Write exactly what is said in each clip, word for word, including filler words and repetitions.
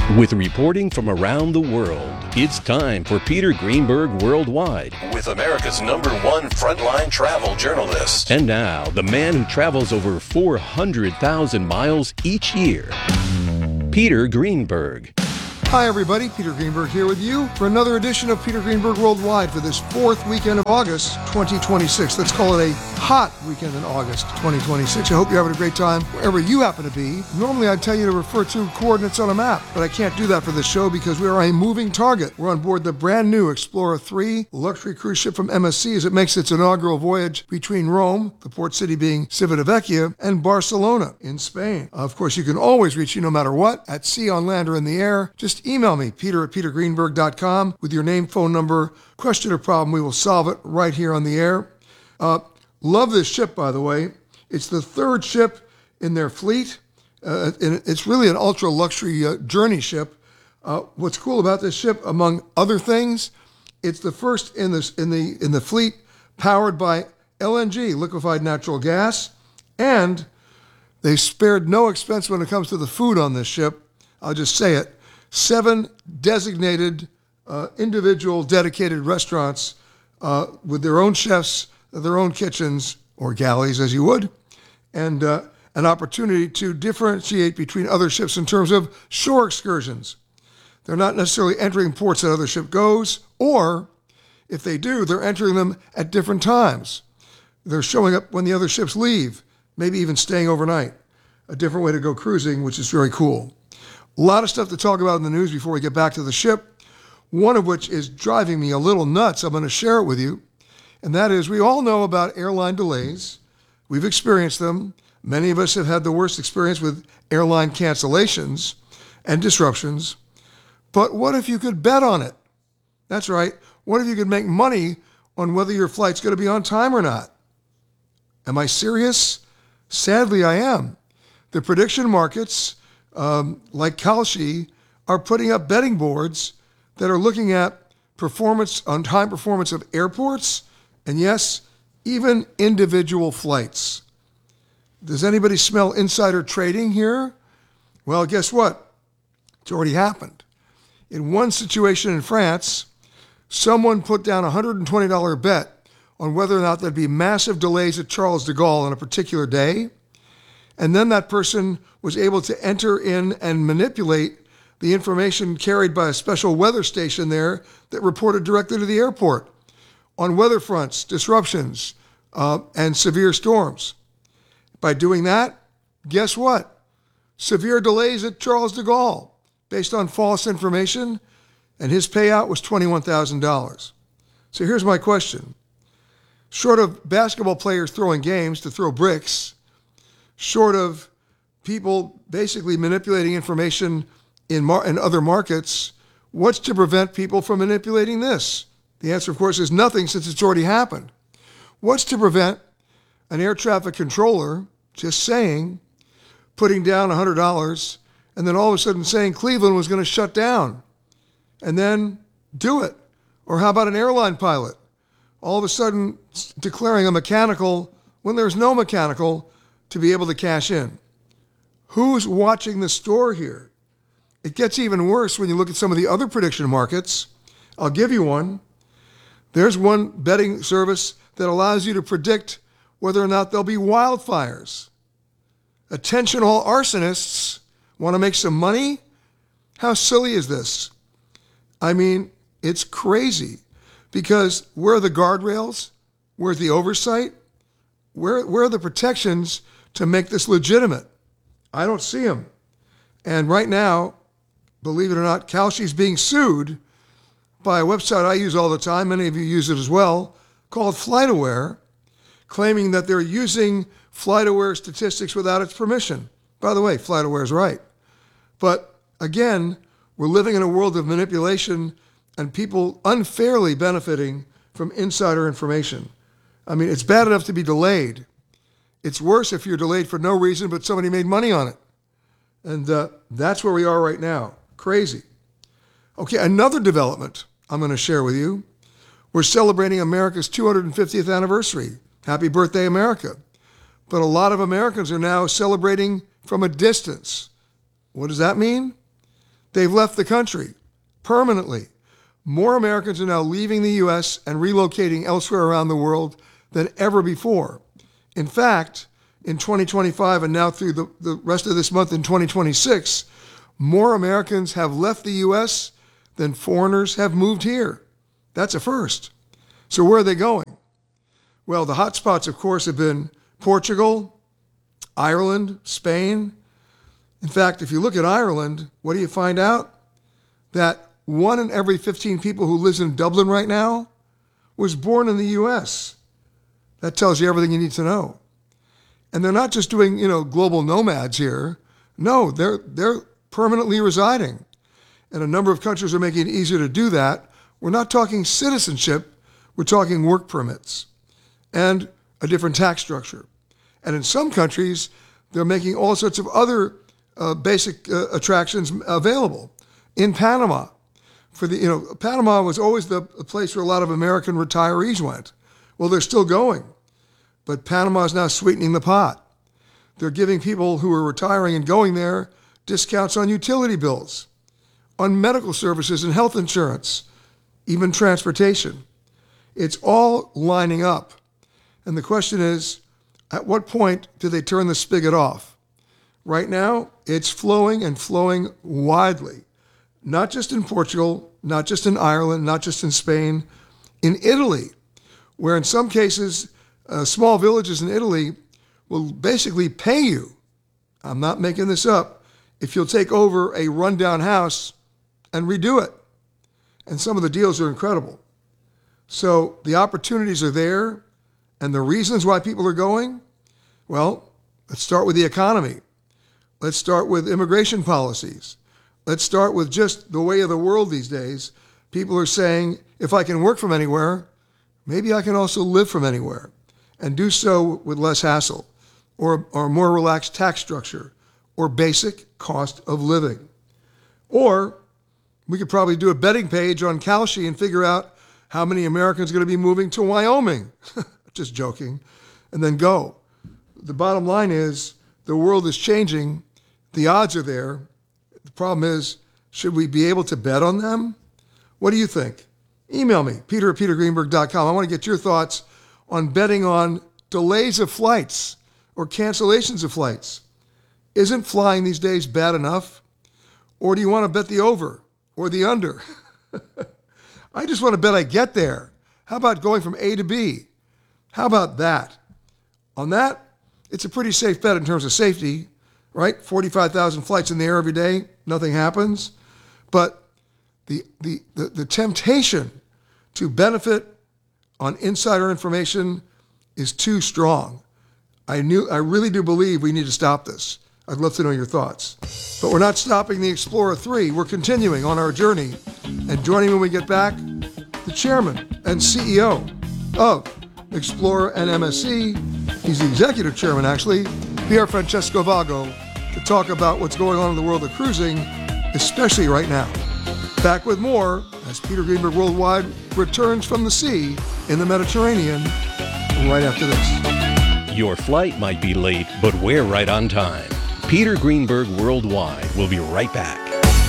With reporting from around the world, it's time for Peter Greenberg Worldwide. With America's number one frontline travel journalist. And now, the man who travels over four hundred thousand miles each year, Peter Greenberg. Hi everybody, Peter Greenberg here with you for another edition of Peter Greenberg Worldwide for this fourth weekend of August twenty twenty-six. Let's call it a hot weekend in August twenty twenty-six. I hope you're having a great time wherever you happen to be. Normally I'd tell you to refer to coordinates on a map, but I can't do that for this show because we are a moving target. We're on board the brand new Explorer three luxury cruise ship from M S C as it makes its inaugural voyage between Rome, the port city being Civitavecchia, and Barcelona in Spain. Of course, you can always reach you no matter what, at sea, on land, or in the air. Just email me, peter at peter greenberg dot com, with your name, phone number, question, or problem. We will solve it right here on the air. Uh, love this ship, by the way. It's the third ship in their fleet. Uh, and it's really an ultra-luxury uh, journey ship. Uh, what's cool about this ship, among other things, it's the first in, this, in, the, in the fleet powered by L N G, liquefied natural gas, and they spared no expense when it comes to the food on this ship. I'll just say it. Seven designated uh, individual dedicated restaurants uh, with their own chefs, their own kitchens, or galleys as you would, and uh, an opportunity to differentiate between other ships in terms of shore excursions. They're not necessarily entering ports that other ship goes, or if they do, they're entering them at different times. They're showing up when the other ships leave, maybe even staying overnight. A different way to go cruising, which is very cool. A lot of stuff to talk about in the news before we get back to the ship, one of which is driving me a little nuts. I'm going to share it with you, and that is we all know about airline delays. We've experienced them. Many of us have had the worst experience with airline cancellations and disruptions. But what if you could bet on it? That's right. What if you could make money on whether your flight's going to be on time or not? Am I serious? Sadly, I am. The prediction markets, Um, like Kalshi, are putting up betting boards that are looking at performance, on time performance of airports, and yes, even individual flights. Does anybody smell insider trading here? Well, guess what? It's already happened. In one situation in France, someone put down a one hundred twenty dollars bet on whether or not there'd be massive delays at Charles de Gaulle on a particular day. And then that person was able to enter in and manipulate the information carried by a special weather station there that reported directly to the airport on weather fronts, disruptions, uh, and severe storms. By doing that, guess what? Severe delays at Charles de Gaulle based on false information, and his payout was twenty-one thousand dollars. So here's my question. Short of basketball players throwing games to throw bricks, short of people basically manipulating information in, mar- in other markets, what's to prevent people from manipulating this? The answer, of course, is nothing since it's already happened. What's to prevent an air traffic controller just saying, putting down one hundred dollars, and then all of a sudden saying Cleveland was going to shut down, and then do it? Or how about an airline pilot all of a sudden declaring a mechanical when there's no mechanical to be able to cash in? Who's watching the store here? It gets even worse when you look at some of the other prediction markets. I'll give you one. There's one betting service that allows you to predict whether or not there'll be wildfires. Attention all arsonists, want to make some money? How silly is this? I mean, it's crazy, because where are the guardrails? Where's the oversight? Where, where are the protections to make this legitimate? I don't see them. And right now, believe it or not, Kalshi's being sued by a website I use all the time, many of you use it as well, called FlightAware, claiming that they're using FlightAware statistics without its permission. By the way, FlightAware is right. But again, we're living in a world of manipulation and people unfairly benefiting from insider information. I mean, it's bad enough to be delayed. It's worse if you're delayed for no reason, but somebody made money on it. And uh, that's where we are right now. Crazy. Okay, another development I'm going to share with you. We're celebrating America's two hundred fiftieth anniversary. Happy birthday, America. But a lot of Americans are now celebrating from a distance. What does that mean? They've left the country permanently. More Americans are now leaving the U S and relocating elsewhere around the world than ever before. In fact, in twenty twenty-five and now through the, the rest of this month in twenty twenty-six, more Americans have left the U S than foreigners have moved here. That's a first. So where are they going? Well, the hot spots, of course, have been Portugal, Ireland, Spain. In fact, if you look at Ireland, what do you find out? That one in every fifteen people who lives in Dublin right now was born in the U S. That tells you everything you need to know. And they're not just doing, you know, global nomads here. No, they're they're permanently residing. And a number of countries are making it easier to do that. We're not talking citizenship, we're talking work permits and a different tax structure. And in some countries, they're making all sorts of other uh, basic uh, attractions available. In Panama, for the, you know, Panama was always the place where a lot of American retirees went. Well, they're still going, but Panama is now sweetening the pot. They're giving people who are retiring and going there discounts on utility bills, on medical services and health insurance, even transportation. It's all lining up. And the question is, at what point do they turn the spigot off? Right now, it's flowing and flowing widely. Not just in Portugal, not just in Ireland, not just in Spain, in Italy, where in some cases, uh, small villages in Italy will basically pay you, I'm not making this up, if you'll take over a rundown house and redo it. And some of the deals are incredible. So the opportunities are there, and the reasons why people are going, well, let's start with the economy. Let's start with immigration policies. Let's start with just the way of the world these days. People are saying, if I can work from anywhere, maybe I can also live from anywhere and do so with less hassle or, or a more relaxed tax structure or basic cost of living. Or we could probably do a betting page on Kalshi and figure out how many Americans are going to be moving to Wyoming. Just joking. And then go. The bottom line is the world is changing. The odds are there. The problem is, should we be able to bet on them? What do you think? Email me, peter at peter greenberg dot com. I want to get your thoughts on betting on delays of flights or cancellations of flights. Isn't flying these days bad enough? Or do you want to bet the over or the under? I just want to bet I get there. How about going from A to B? How about that? On that, it's a pretty safe bet in terms of safety, right? forty-five thousand flights in the air every day, nothing happens. But the, the, the, the temptation to benefit on insider information is too strong. I knew, I really do believe we need to stop this. I'd love to know your thoughts. But we're not stopping the Explorer three. We're continuing on our journey. And joining when we get back, the chairman and C E O of Explorer and M S C, he's the executive chairman actually, Pier Francesco Vago, to talk about what's going on in the world of cruising, especially right now. Back with more as Peter Greenberg Worldwide returns from the sea in the Mediterranean right after this. Your flight might be late, but we're right on time. Peter Greenberg Worldwide will be right back.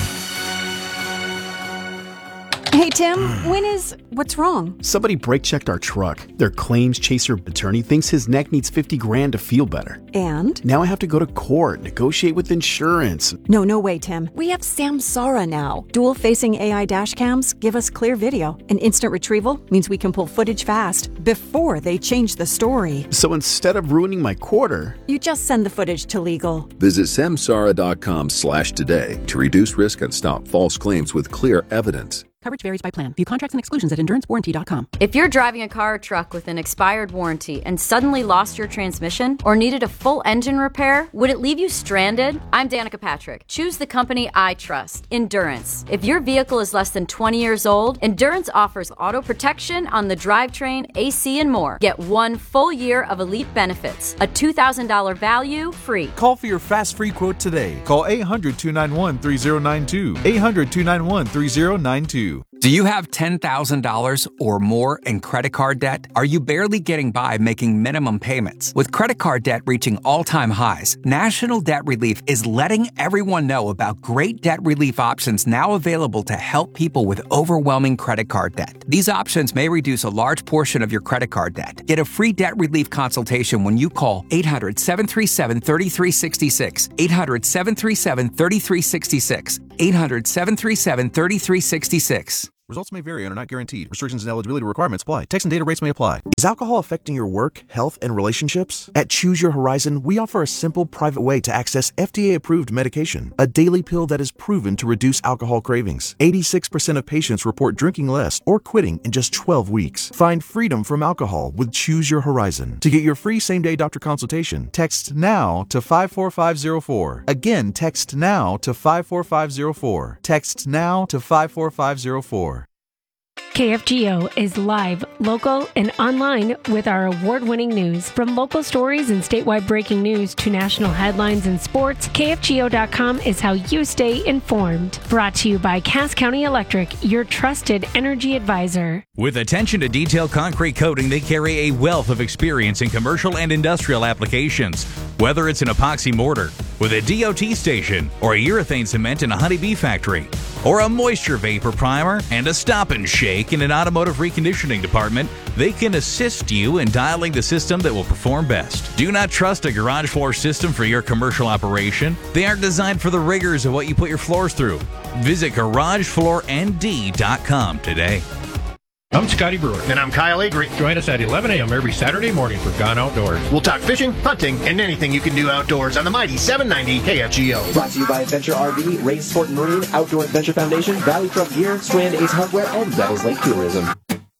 Hey, Tim, when is... What's wrong? Somebody brake-checked our truck. Their claims chaser attorney thinks his neck needs fifty grand to feel better. And? Now I have to go to court, negotiate with insurance. No, no way, Tim. We have Samsara now. Dual-facing A I dash cams give us clear video. And instant retrieval means we can pull footage fast before they change the story. So instead of ruining my quarter... You just send the footage to legal. Visit samsara.com slash today to reduce risk and stop false claims with clear evidence. Coverage varies by plan. View contracts and exclusions at endurance warranty dot com. If you're driving a car or truck with an expired warranty and suddenly lost your transmission or needed a full engine repair, would it leave you stranded? I'm Danica Patrick. Choose the company I trust, Endurance. If your vehicle is less than twenty years old, Endurance offers auto protection on the drivetrain, A C, and more. Get one full year of elite benefits, a two thousand dollars value free. Call for your fast free quote today. Call eight hundred, two nine one, three zero nine two. eight hundred, two nine one, three zero nine two. Do you have ten thousand dollars or more in credit card debt? Are you barely getting by making minimum payments? With credit card debt reaching all-time highs, National Debt Relief is letting everyone know about great debt relief options now available to help people with overwhelming credit card debt. These options may reduce a large portion of your credit card debt. Get a free debt relief consultation when you call eight hundred, seven three seven, three three six six, eight hundred, seven three seven, three three six six, eight hundred, seven three seven, three three six six. Results may vary and are not guaranteed. Restrictions and eligibility requirements apply. Text and data rates may apply. Is alcohol affecting your work, health, and relationships? At Choose Your Horizon, we offer a simple, private way to access F D A-approved medication, a daily pill that is proven to reduce alcohol cravings. eighty-six percent of patients report drinking less or quitting in just twelve weeks. Find freedom from alcohol with Choose Your Horizon. To get your free same-day doctor consultation, text NOW to five four five zero four. Again, text NOW to five four five zero four. Text NOW to five four five zero four. K F G O is live, local, and online with our award-winning news. From local stories and statewide breaking news to national headlines and sports, K F G O dot com is how you stay informed. Brought to you by Cass County Electric, your trusted energy advisor. With attention to detailed concrete coating, they carry a wealth of experience in commercial and industrial applications. Whether it's an epoxy mortar with a D O T station, or a urethane cement in a honeybee factory, or a moisture vapor primer and a stop and shake in an automotive reconditioning department, they can assist you in dialing the system that will perform best. Do not trust a garage floor system for your commercial operation. They aren't designed for the rigors of what you put your floors through. Visit garage floor N D dot com today. I'm Scotty Brewer. And I'm Kyle Avery. Join us at eleven a.m. every Saturday morning for Gone Outdoors. We'll talk fishing, hunting, and anything you can do outdoors on the mighty seven ninety K F G O. Brought to you by Adventure R V, Ray Sport and Marine, Outdoor Adventure Foundation, Valley Truck Gear, Strand Ace Hardware, and Devil's Lake Tourism.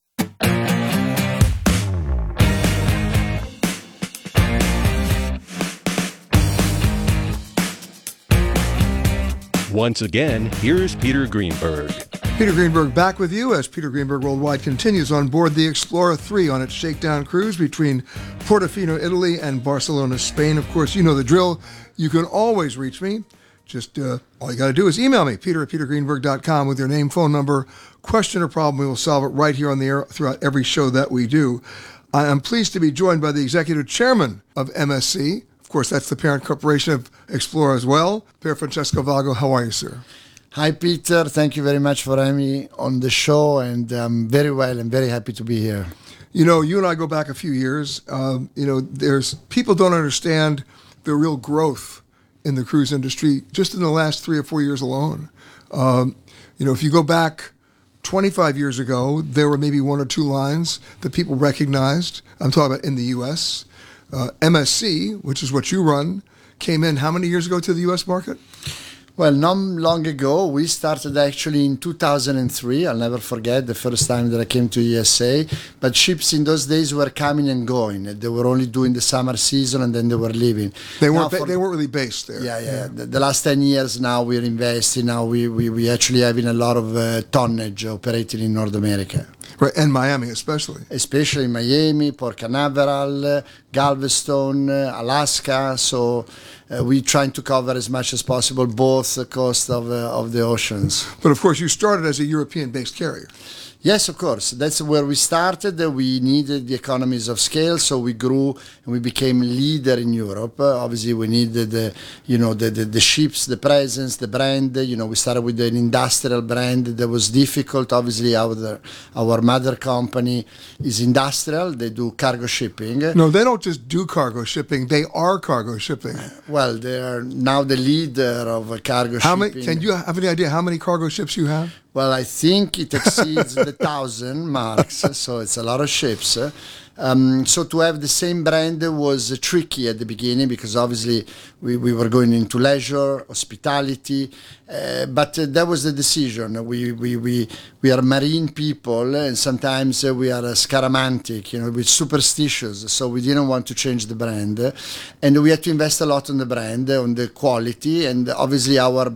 Once again, here's Peter Greenberg. Peter Greenberg back with you as Peter Greenberg Worldwide continues on board the Explorer three on its shakedown cruise between Portofino, Italy and Barcelona, Spain. Of course, you know the drill. You can always reach me. Just uh, all you got to do is email me, peter at peter greenberg dot com, with your name, phone number, question or problem. We will solve it right here on the air throughout every show that we do. I am pleased to be joined by the executive chairman of M S C. Of course, that's the parent corporation of Explorer as well. Pier Francesco Vago, how are you, sir? Hi, Peter. Thank you very much for having me on the show, and I'm very well and very happy to be here. You know, you and I go back a few years. Um, you know, there's people don't understand the real growth in the cruise industry just in the last three or four years alone. Um, you know, if you go back twenty-five years ago, there were maybe one or two lines that people recognized. I'm talking about in the U S. Uh, M S C, which is what you run, came in how many years ago to the U S market? Well, not long ago, we started actually in two thousand three. I'll never forget the first time that I came to U S A. But ships in those days were coming and going. They were only doing the summer season and then they were leaving. They weren't, ba- they weren't really based there. Yeah, yeah. yeah. The, the last ten years now we're investing. Now we, we, we actually having a lot of uh, tonnage operating in North America. Right, and Miami especially. Especially Miami, Port Canaveral, Galveston, Alaska. So uh, we're trying to cover as much as possible both the coast of, uh, of the oceans. But of course you started as a European-based carrier. Yes, of course. That's where we started. We needed the economies of scale, so we grew and we became leader in Europe. Uh, obviously, we needed, the, you know, the, the the ships, the presence, the brand. You know, we started with an industrial brand that was difficult. Obviously, our our mother company is industrial. They do cargo shipping. No, they don't just do cargo shipping. They are cargo shipping. Well, they are now the leader of cargo how shipping. Many, can you have any idea how many cargo ships you have? Well, I think it exceeds the thousand marks, so it's a lot of ships. Um, so to have the same brand was uh, tricky at the beginning because obviously we, we were going into leisure, hospitality, uh, but uh, that was the decision. We we, we we are marine people and sometimes uh, we are uh, scaramantic, you know, we're superstitious, so we didn't want to change the brand. And we had to invest a lot on the brand, on the quality, and obviously our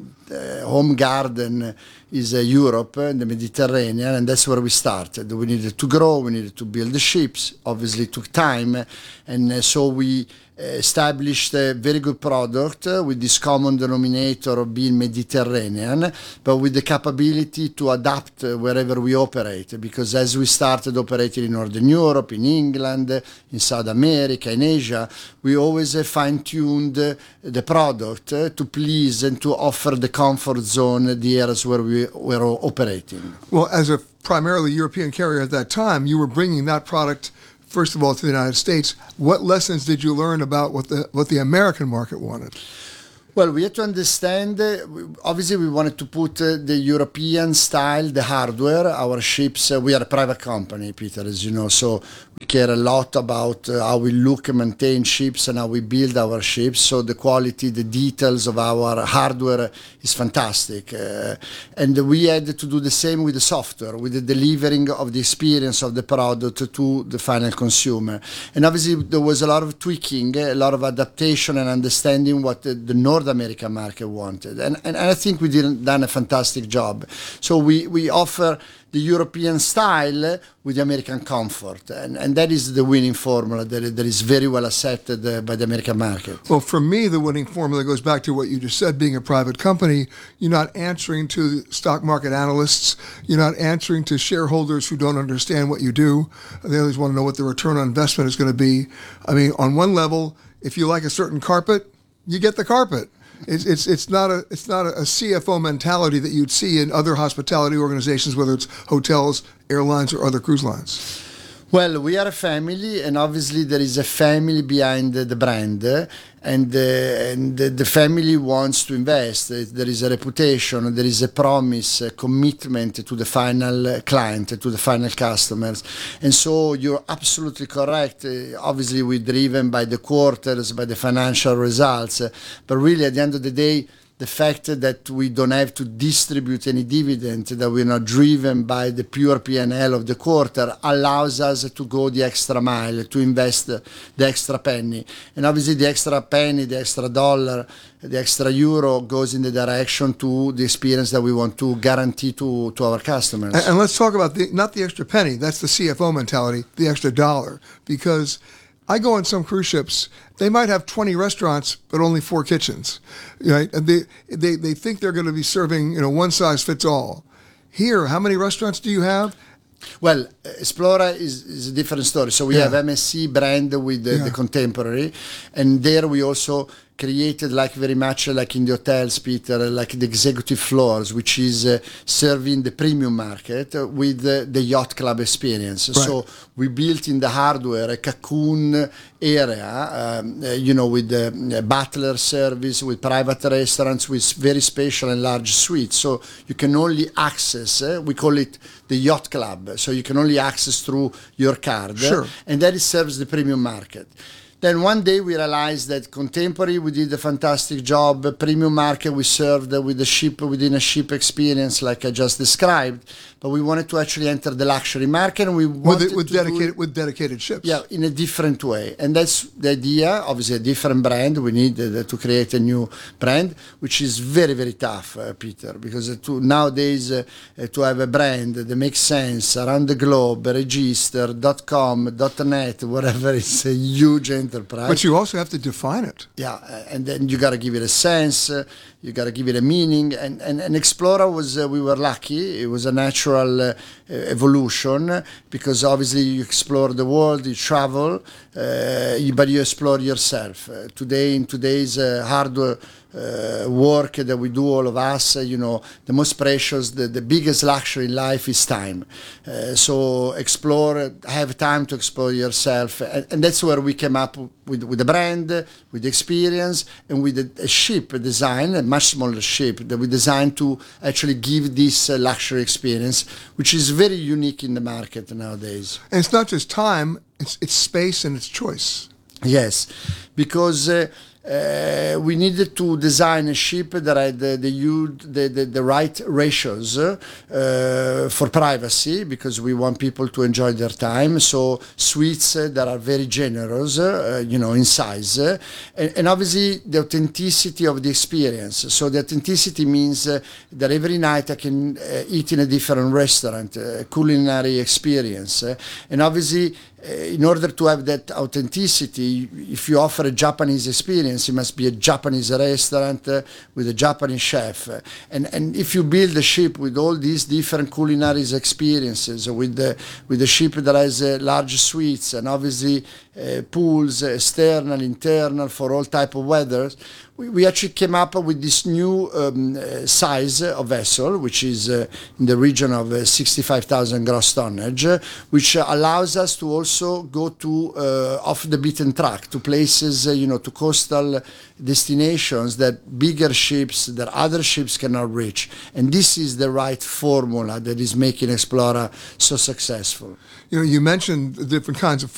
uh, home garden is uh, Europe and the Mediterranean, and that's where we started. We needed to grow, we needed to build the ships, obviously it took time, and uh, so we established a very good product uh, with this common denominator of being Mediterranean, but with the capability to adapt uh, wherever we operate. Because as we started operating in Northern Europe, in England, uh, in South America, in Asia, we always uh, fine-tuned uh, the product uh, to please and to offer the comfort zone, the areas where we were operating. Well, as a primarily European carrier at that time, you were bringing that product, first of all, to the United States. What lessons did you learn about what the what the American market wanted? Well, we had to understand, uh, obviously we wanted to put uh, the European style, the hardware, our ships, uh, we are a private company, Peter, as you know, so we care a lot about uh, how we look and maintain ships and how we build our ships, so the quality, the details of our hardware is fantastic. Uh, and we had to do the same with the software, with the delivering of the experience of the product to the final consumer. And obviously there was a lot of tweaking, a lot of adaptation and understanding what the, the North American market wanted, and, and I think we did done a fantastic job. So we, we offer the European style with the American comfort, and, and that is the winning formula that, that is very well accepted uh, by the American market. Well, for me, the winning formula goes back to what you just said. Being a private company, you're not answering to stock market analysts, you're not answering to shareholders who don't understand what you do. They always want to know what the return on investment is going to be. I mean, on one level, if you like a certain carpet, you get the carpet. It's it's it's not a it's not a C F O mentality that you'd see in other hospitality organizations, whether it's hotels, airlines, or other cruise lines. Well, we are a family, and obviously there is a family behind the, the brand, uh, and, uh, and the, the family wants to invest. There is a reputation, there is a promise, a commitment to the final client, to the final customers. And so you're absolutely correct. Uh, obviously we're driven by the quarters, by the financial results, uh, but really at the end of the day, the fact that we don't have to distribute any dividend, that we're not driven by the pure P and L of the quarter, allows us to go the extra mile, to invest the extra penny. And obviously the extra penny, the extra dollar, the extra euro goes in the direction to the experience that we want to guarantee to, to our customers. And, and let's talk about the not the extra penny, that's the C F O mentality, the extra dollar. Because I go on some cruise ships, they might have twenty restaurants, but only four kitchens. Right? And they, they, they think they're going to be serving, you know, one size fits all. Here, how many restaurants do you have? Well, Explora is, is a different story. So we yeah. have M S C brand with the, yeah. the Contemporary, and there we also created like very much like in the hotels, Peter, like the executive floors, which is uh, serving the premium market uh, with uh, the yacht club experience. Right. So we built in the hardware a cocoon area, um, uh, you know, with the uh, butler service, with private restaurants, with very special and large suites. So you can only access, uh, we call it the yacht club. So you can only access through your card. Sure. And that serves the premium market. Then one day we realized that Contemporary, we did a fantastic job. Premium market, we served with the ship within a ship experience, like I just described. But we wanted to actually enter the luxury market, and we wanted with, with to dedicated do, with dedicated ships. Yeah, in a different way, and that's the idea. Obviously, a different brand. We needed to create a new brand, which is very, very tough, uh, Peter, because to, nowadays uh, to have a brand that makes sense around the globe, register, .com, .net, whatever, it's a huge enterprise. But you also have to define it. Yeah, and then you got to give it a sense. Uh, you got to give it a meaning, and and, and Explora was uh, we were lucky. It was a natural uh, evolution, because obviously you explore the world, you travel, uh, you, but you explore yourself. Uh, today, in today's uh, hardware uh, work that we do, all of us, uh, you know, the most precious, the, the biggest luxury in life is time. Uh, so explore, have time to explore yourself, and, and that's where we came up with with the brand, with the experience, and with a, a ship design, a much smaller ship that we designed to actually give this uh, luxury experience, which is very unique in the market nowadays. And it's not just time, it's it's space and it's choice. Yes, because uh, uh, we needed to design a ship that had the the, the, the, the right ratios uh, for privacy, because we want people to enjoy their time. So suites uh, that are very generous, uh, you know, in size, uh, and, and obviously the authenticity of the experience. So the authenticity means uh, that every night I can uh, eat in a different restaurant, uh, culinary experience, uh, and obviously in order to have that authenticity, if you offer a Japanese experience, it must be a Japanese restaurant uh, with a Japanese chef. And and if you build a ship with all these different culinary experiences, with the with a ship that has uh, large suites and obviously uh, pools, uh, external, internal, for all type of weathers, we, we actually came up with this new um, uh, size of vessel, which is uh, in the region of uh, sixty-five thousand gross tonnage, uh, which uh, allows us to also go to uh, off the beaten track, to places, uh, you know, to coastal destinations that bigger ships, that other ships cannot reach. And this is the right formula that is making Explora so successful. You know, you mentioned the different kinds of